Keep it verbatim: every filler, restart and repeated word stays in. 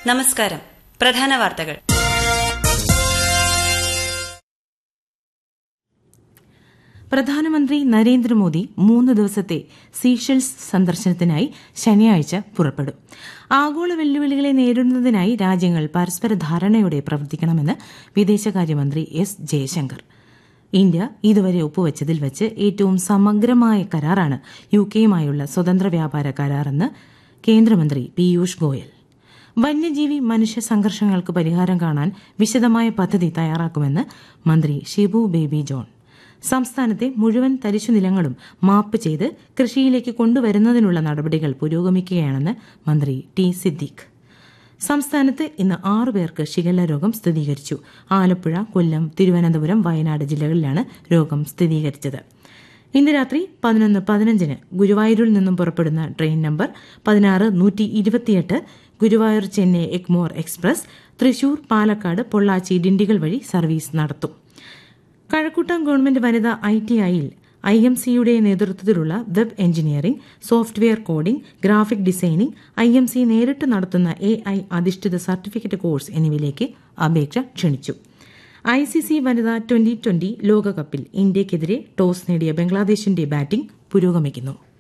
നമസ്കാരം. പ്രധാന വാർത്തകൾ. പ്രധാനമന്ത്രി നരേന്ദ്രമോദി മൂന്ന് ദിവസത്തെ സീഷെൽസ് സന്ദർശനത്തിനായി ശനിയാഴ്ച പുറപ്പെടും. ആഗോള വെല്ലുവിളികളെ നേരിടുന്നതിനായി രാജ്യങ്ങൾ പരസ്പര ധാരണയോടെ പ്രവർത്തിക്കണമെന്ന് വിദേശകാര്യമന്ത്രി എസ് ജയശങ്കർ. ഇന്ത്യ ഇതുവരെ ഒപ്പുവച്ചതിൽ വച്ച് ഏറ്റവും സമഗ്രമായ കരാറാണ് യുകെയുമായുള്ള സ്വതന്ത്ര വ്യാപാര കരാറെന്ന് കേന്ദ്രമന്ത്രി പീയൂഷ് ഗോയൽ. വന്യജീവി മനുഷ്യ സംഘർഷങ്ങൾക്ക് പരിഹാരം കാണാൻ വിശദമായ പദ്ധതി തയ്യാറാക്കുമെന്ന് മന്ത്രി ഷിബു ബേബി ജോൺ. സംസ്ഥാനത്തെ മുഴുവൻ തരിശുനിലങ്ങളും മാപ്പ് ചെയ്ത് കൃഷിയിലേക്ക് കൊണ്ടുവരുന്നതിനുള്ള നടപടികൾ പുരോഗമിക്കുകയാണെന്ന് മന്ത്രി ടി സിദ്ദീഖ്. സംസ്ഥാനത്ത് ഇന്ന് ആറു പേർക്ക് ഷിഗല്ല രോഗം സ്ഥിരീകരിച്ചു. ആലപ്പുഴ, കൊല്ലം, തിരുവനന്തപുരം, വയനാട് ജില്ലകളിലാണ് രോഗം സ്ഥിരീകരിച്ചത്. ഇന്ന് രാത്രി പതിനൊന്ന് പതിനഞ്ചിന് ഗുരുവായൂരിൽ നിന്നും പുറപ്പെടുന്ന ട്രെയിൻ നമ്പർ പതിനാറ് നൂറ്റി ഇരുപത്തിയെട്ട് ഗുരുവായൂർ ചെന്നൈ എഗ്മോർ എക്സ്പ്രസ് തൃശൂർ, പാലക്കാട്, പൊള്ളാച്ചി, ഡിണ്ടിഗൽ വഴി സർവീസ് നടത്തും. കഴക്കൂട്ടം ഗവൺമെന്റ് വനിതാ ഐ ടി ഐയിൽ ഐ എം സിയുടെ നേതൃത്വത്തിലുള്ള web engineering, software coding, graphic designing, I M C നേരിട്ട് നടത്തുന്ന എ ഐ അധിഷ്ഠിത സർട്ടിഫിക്കറ്റ് കോഴ്സ് എന്നിവയിലേക്ക് അപേക്ഷ ക്ഷണിച്ചു. ഐ സി സി വനിതാ ട്വന്റി ട്വന്റി ലോകകപ്പിൽ ഇന്ത്യയ്ക്കെതിരെ ടോസ് നേടിയ ബംഗ്ലാദേശിന്റെ ബാറ്റിംഗ് പുരോഗമിക്കുന്നു.